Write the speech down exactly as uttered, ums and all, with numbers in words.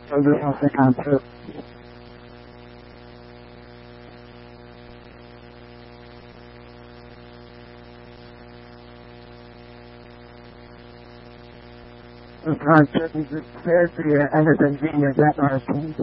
أربعة وخمسين. الكونسيبت الثالث هي أنا تنزيل ذات